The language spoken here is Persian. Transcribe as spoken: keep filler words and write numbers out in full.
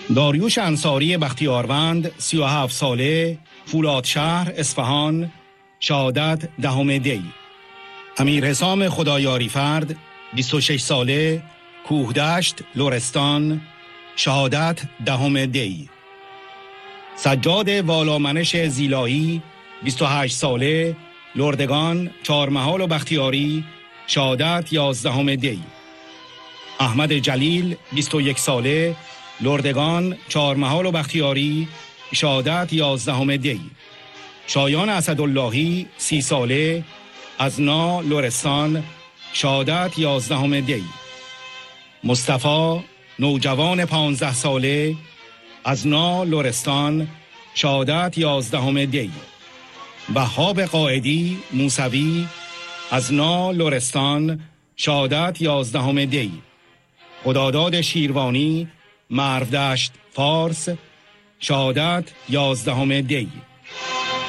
داریوش انصاری بختیاروند سی و هفت ساله، فولادشهر اصفهان، شهادت دهم دی. امیر حسام خدایاری فرد بیست و شش ساله، کوهدشت لرستان، شهادت دهم دی. سجاد والامنش زیلایی بیست و هشت ساله، لردگان، چهارمحال و بختیاری، شهادت یازدهم دی. احمد جلیل بیست و یک ساله، لردگان، چهارمحال و بختیاری، شهادت یازدهم دی. شایان اسداللهی سی ساله، ازنا لرستان، شهادت یازدهم دی. مصطفی نوجوان پانزده ساله، ازنا لرستان، شهادت یازدهم دی. وهاب قائدی موسوی، ازنا لرستان، شهادت یازدهم دی. خداداد شیروانی مرودشت فارس، شهادت یازدهم دی.